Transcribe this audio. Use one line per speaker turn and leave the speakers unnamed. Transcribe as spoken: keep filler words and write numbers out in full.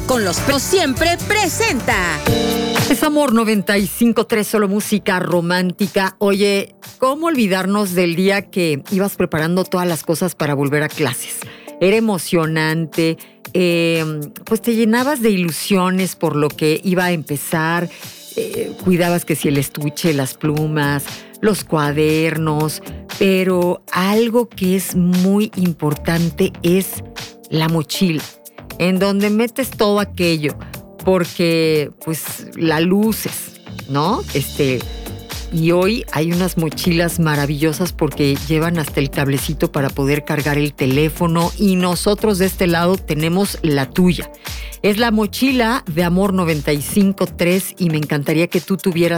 con los pelos siempre presenta.
Es Amor noventa y cinco punto tres, solo música romántica. Oye, ¿cómo olvidarnos del día que ibas preparando todas las cosas para volver a clases? Era emocionante, eh, pues te llenabas de ilusiones por lo que iba a empezar. Eh, cuidabas que si el estuche, las plumas, los cuadernos, pero algo que es muy importante es la mochila, en donde metes todo aquello, porque pues la luces, ¿no? Este, y hoy hay unas mochilas maravillosas porque llevan hasta el cablecito para poder cargar el teléfono, y nosotros de este lado tenemos la tuya. Es la mochila de Amor noventa y cinco punto tres y me encantaría que tú tuvieras